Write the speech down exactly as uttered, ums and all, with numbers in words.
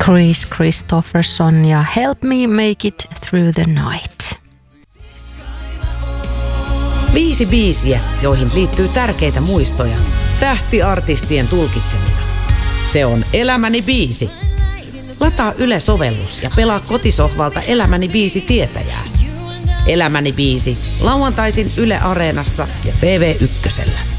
Chris Christopherson ja Help Me Make It Through the Night. Viisi biisiä, joihin liittyy tärkeitä muistoja, tähtiartistien tulkitsemina. Se on Elämäni biisi. Lataa Yle-sovellus ja pelaa kotisohvalta Elämäni biisi tietäjää. Elämäni biisi lauantaisin Yle Areenassa ja T V Ykkösellä.